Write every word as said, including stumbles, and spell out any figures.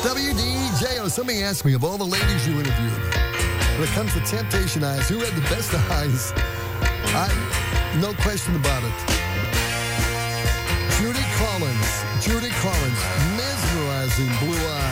W D J O. Somebody asked me, of all the ladies you interviewed, when it comes to Temptation Eyes, who had the best eyes? I, no question about it. Judy Collins. Judy Collins. Mesmerizing blue eyes.